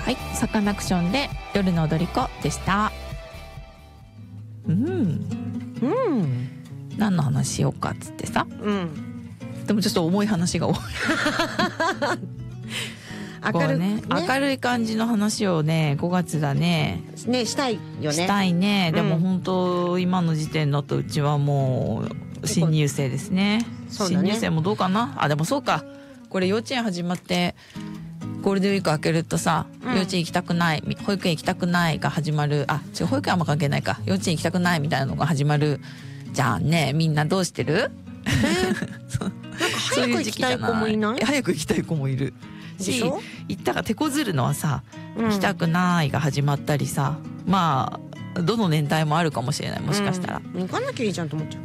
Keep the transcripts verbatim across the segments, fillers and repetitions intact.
はい、サカナクションで夜の踊り子でした。うんうん何の話しようかっつってさ、 うんでもちょっと重い話が多い明るいね、 ね明るい感じの話をねごがつだねねしたいよね。 したいね。でもうん本当今の時点だとうちはもう新入生ですね。 そうだね新入生もどうかなあ。でもそうか、これ幼稚園始まってゴールデンウィーク明けるとさ、 うん幼稚園行きたくない保育園行きたくないが始まる。あ違う、保育園はあんま関係ないか。幼稚園行きたくないみたいなのが始まるじゃんね。みんなどうしてる？そうなんか早く行きたい子もいない？ 早く行きたい子もいるし、 でしょ？ 行ったが手こずるのはさ、 うん行きたくないが始まったりさ、まあどの年代もあるかもしれない。もしかしたら、 うん、行かなきゃいいじゃんと思っちゃ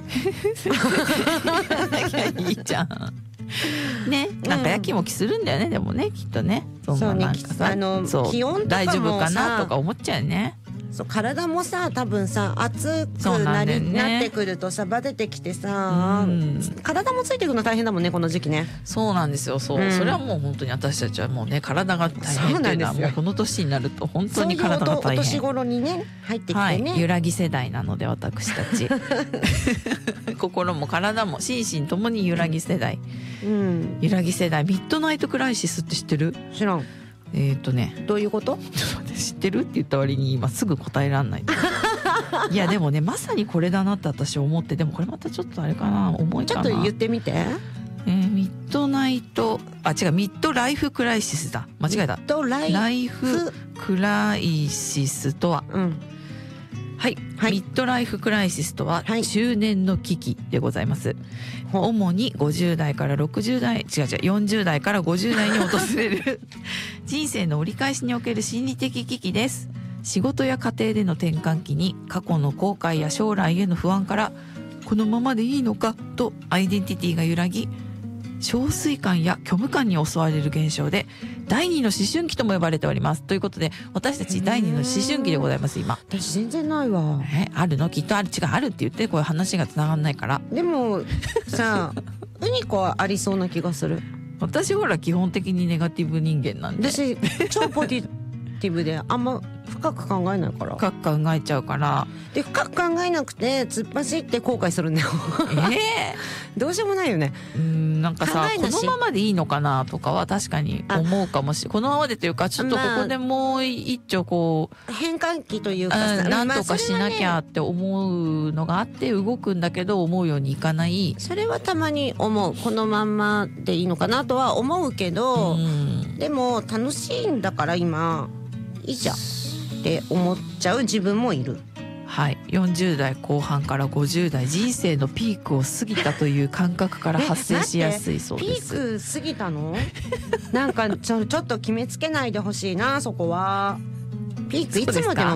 ういいじゃんね、なんかやきもきするんだよね、でもねきっとね。そんななんかさ、 そうね、あのそう気温とかもさ大丈夫かなとか思っちゃうよね。 そう体もさ多分さ暑くそうななんりだよねなってくるとさバテてきてさ、 うん体もついていくの大変だもんねこの時期ね。 そうなんですよ。そう、 うんそれはもう本当に私たちはもうね体が大変っていうのはそうなんですよもうこの年になると本当にそういうお体が大変。 年頃にね入ってきはてね、 い、揺らぎ世代なので私たち心も体も心身ともに揺らぎ世代、 うん、 揺らぎ世代。ミッドナイトクライシスって知ってる？ 知らん。 えっ、ー、とねどういうこと？ ちょっと待って、知ってるって言った割に今すぐ答えらんないいやでもねまさにこれだなって私思って。でもこれまたちょっとあれかな、重いかな。 ちょっと言ってみて。 えー、ミッドナイトあ違うミッドライフクライシスだ、間違えた。 とライライフクライシスとは、 うんはい、 はいミッドライフクライシスとは、 はい中年の危機でございます。 ほう主にごじゅう代からろくじゅう代違う違うよんじゅう代からごじゅう代に訪れる人生の折り返しにおける心理的危機です。仕事や家庭での転換期に過去の後悔や将来への不安からこのままでいいのかとアイデンティティが揺らぎ、憔悴感や虚無感に襲われる現象で第二の思春期とも呼ばれております。ということで私たち第二の思春期でございます今。 私全然ないわ。 えあるの？きっとある。違う、あるって言ってこういう話がつながんないから。 でもさウニコはありそうな気がする。 私ほら基本的にネガティブ人間なんで私超ポジティブであんま深く考えないから。 深く考えちゃうからで深く考えなくて突っ走って後悔するんだよえどうしようもないよね。 えー、うんなんかさこ考えなしのままでいいのかなとかは確かに思うかもしれない。このままでというかちょっとここでもう一丁こう、 変換期というかうんさ、 なんとかしなきゃまあって思うのがあって動くんだけど思うようにいかない。 それはね、それはたまに思う。このまんまでいいのかなとは思うけど、 うんでも楽しいんだから今いいじゃんって思っちゃう自分もいる。 はい、よんじゅう代後半からごじゅう代人生のピークを過ぎたという感覚から発生しやすいそうです。 ピーク過ぎたのなんかちょちょっと決めつけないでほしいなそこは。ピークいつまでの